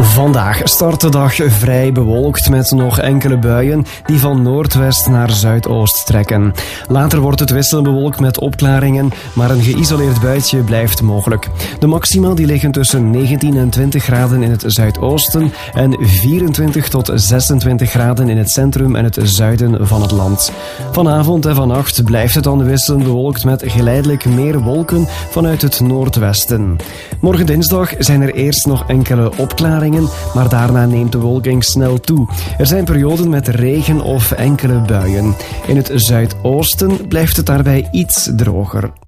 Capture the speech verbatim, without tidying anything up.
Vandaag start de dag vrij bewolkt met nog enkele buien die van noordwest naar zuidoost trekken. Later wordt het wisselend bewolkt met opklaringen, maar een geïsoleerd buitje blijft mogelijk. De maxima die liggen tussen negentien en twintig graden in het zuidoosten en vierentwintig tot zesentwintig graden in het centrum en het zuiden van het land. Vanavond en vannacht blijft het dan wisselend bewolkt met geleidelijk meer wolken vanuit het noordwesten. Morgen dinsdag zijn er eerst nog enkele opklaringen, maar daarna neemt de bewolking snel toe. Er zijn perioden met regen of enkele buien. In het zuidoosten blijft het daarbij iets droger.